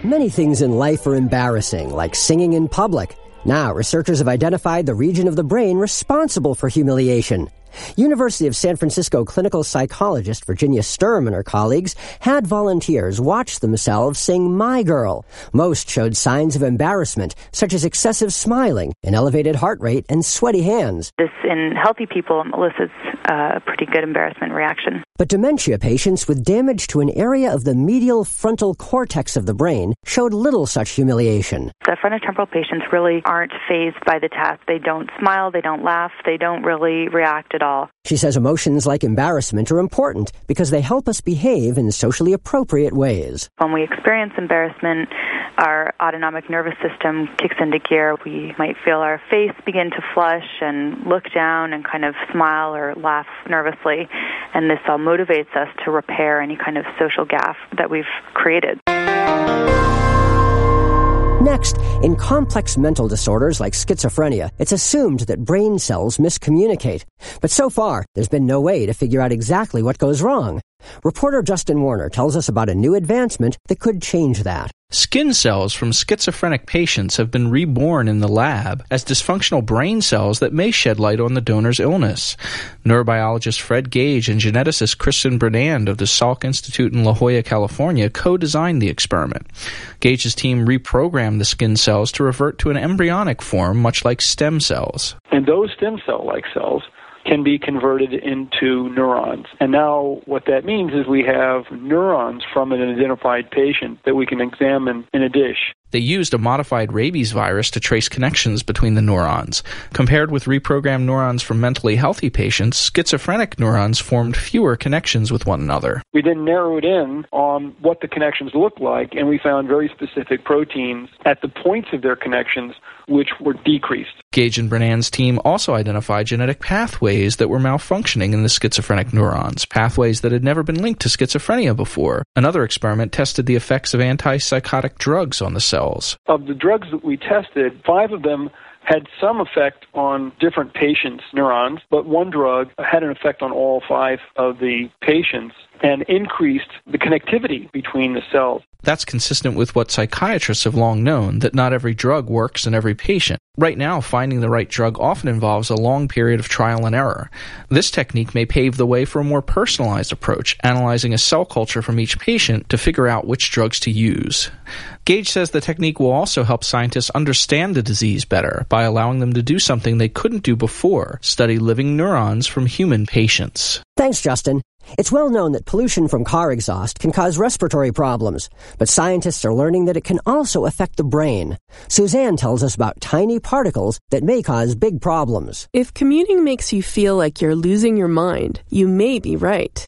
Many things in life are embarrassing, like singing in public. Now, researchers have identified the region of the brain responsible for humiliation. University of San Francisco clinical psychologist Virginia Sturm and her colleagues had volunteers watch themselves sing My Girl. Most showed signs of embarrassment, such as excessive smiling, an elevated heart rate, and sweaty hands. This, in healthy people, elicits a pretty good embarrassment reaction. But dementia patients with damage to an area of the medial frontal cortex of the brain showed little such humiliation. The frontotemporal patients really aren't fazed by the task. They don't smile, they don't laugh, they don't really react at all. She says emotions like embarrassment are important because they help us behave in socially appropriate ways. When we experience embarrassment, our autonomic nervous system kicks into gear. We might feel our face begin to flush and look down and kind of smile or laugh nervously. And this all motivates us to repair any kind of social gaffe that we've created. Next, in complex mental disorders like schizophrenia, it's assumed that brain cells miscommunicate. But so far, there's been no way to figure out exactly what goes wrong. Reporter Justin Warner tells us about a new advancement that could change that. Skin cells from schizophrenic patients have been reborn in the lab as dysfunctional brain cells that may shed light on the donor's illness. Neurobiologist Fred Gage and geneticist Kristen Bernand of the Salk Institute in La Jolla, California, co-designed the experiment. Gage's team reprogrammed the skin cells to revert to an embryonic form, much like stem cells. And those stem cell-like cells can be converted into neurons. And now what that means is we have neurons from an identified patient that we can examine in a dish. They used a modified rabies virus to trace connections between the neurons. Compared with reprogrammed neurons from mentally healthy patients, schizophrenic neurons formed fewer connections with one another. We then narrowed in on what the connections looked like, and we found very specific proteins at the points of their connections which were decreased. Gage and Bernand's team also identified genetic pathways that were malfunctioning in the schizophrenic neurons, pathways that had never been linked to schizophrenia before. Another experiment tested the effects of antipsychotic drugs on the cells. Of the drugs that we tested, 5 of them had some effect on different patients' neurons, but one drug had an effect on all 5 of the patients and increased the connectivity between the cells. That's consistent with what psychiatrists have long known, that not every drug works in every patient. Right now, finding the right drug often involves a long period of trial and error. This technique may pave the way for a more personalized approach, analyzing a cell culture from each patient to figure out which drugs to use. Gage says the technique will also help scientists understand the disease better by allowing them to do something they couldn't do before, study living neurons from human patients. Thanks, Justin. It's well known that pollution from car exhaust can cause respiratory problems, but scientists are learning that it can also affect the brain. Suzanne tells us about tiny particles that may cause big problems. If commuting makes you feel like you're losing your mind, you may be right.